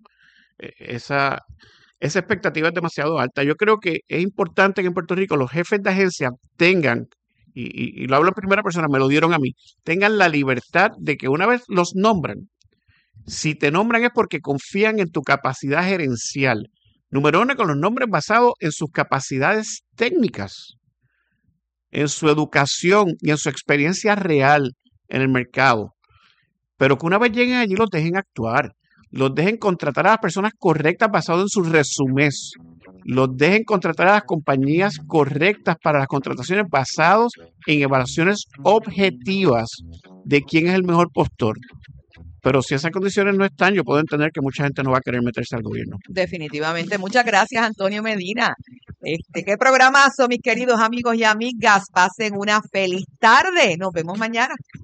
Esa expectativa es demasiado alta. Yo creo que es importante que en Puerto Rico los jefes de agencia tengan, y lo hablo en primera persona, me lo dieron a mí, tengan la libertad de que una vez los nombran, si te nombran es porque confían en tu capacidad gerencial. Número 1, con los nombres basados en sus capacidades técnicas, en su educación y en su experiencia real en el mercado. Pero que una vez lleguen allí los dejen actuar. los dejen contratar a las personas correctas basado en sus resumés, los dejen contratar a las compañías correctas para las contrataciones basados en evaluaciones objetivas de quién es el mejor postor. Pero si esas condiciones no están, yo puedo entender que mucha gente no va a querer meterse al gobierno.
Definitivamente. Muchas gracias, Antonio Medina. Qué programazo, mis queridos amigos y amigas. Pasen una feliz tarde. Nos vemos mañana.